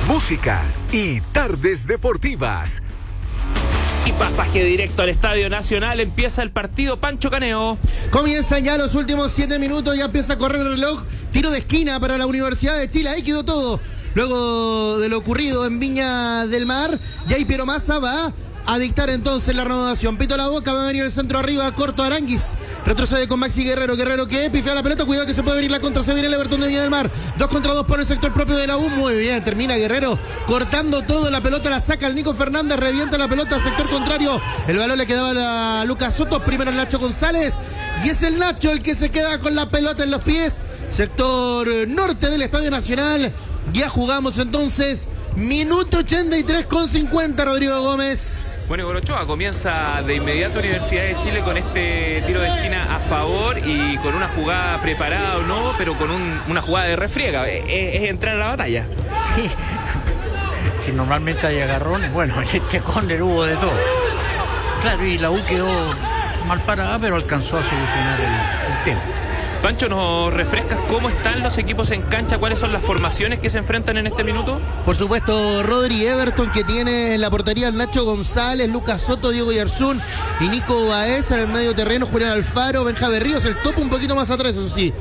música y tardes deportivas. Y pasaje directo al Estadio Nacional. Empieza el partido. Pancho Caneo. Comienzan ya los últimos 7 minutos. Ya empieza a correr el reloj. Tiro de esquina para la Universidad de Chile. Ahí quedó todo. Luego de lo ocurrido en Viña del Mar, Jay Piero Massa va a dictar entonces la renovación. Pito la boca, va a venir el centro arriba, corto Aranguis. Retrocede con Maxi Guerrero. Guerrero que pifea la pelota. Cuidado que se puede venir la contra. Se viene el Everton de Viña del Mar. 2 contra 2 por el sector propio de la U. Muy bien, termina Guerrero cortando todo. La pelota la saca el Nico Fernández. Revienta la pelota al sector contrario. El balón le quedaba a Lucas Soto. Primero el Nacho González. Y es el Nacho el que se queda con la pelota en los pies. Sector norte del Estadio Nacional. Ya jugamos entonces. Minuto 83 con 50, Rodrigo Gómez. Bueno, Gorochoa comienza de inmediato Universidad de Chile con este tiro de esquina a favor y con una jugada preparada o no, pero con una jugada de refriega. Es entrar a la batalla. Sí, si normalmente hay agarrones, bueno, en este córner hubo de todo. Claro, y la U quedó mal parada, pero alcanzó a solucionar el tema. Pancho, ¿nos refrescas cómo están los equipos en cancha? ¿Cuáles son las formaciones que se enfrentan en este minuto? Por supuesto, Rodri Everton, que tiene en la portería el Nacho González, Lucas Soto, Diego Yarzún y Nico Baeza. En el medio terreno, Julián Alfaro, Benja Berríos, el topo un poquito más atrás, eso sí.